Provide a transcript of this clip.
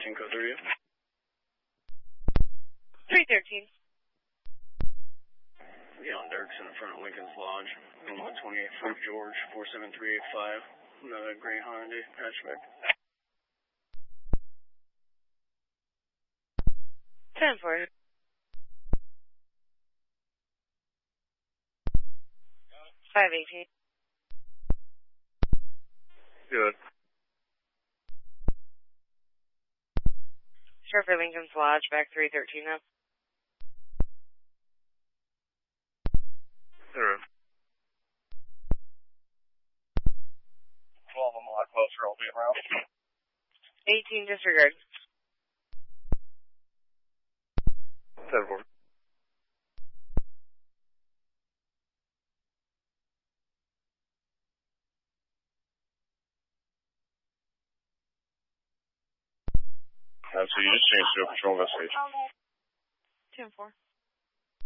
13 code 30. 313. Leon Dirksen in front of Lincoln's Lodge. 128 Fort George, 47385. Another gray Hyundai hatchback. 10-4. $518. Good. Sure for Lincoln's Lodge, back 313 up. 0. 12 on the lot closer, I'll be around. 18 disregard. 10-4. So you just changed to a patrol investigation. 10-4.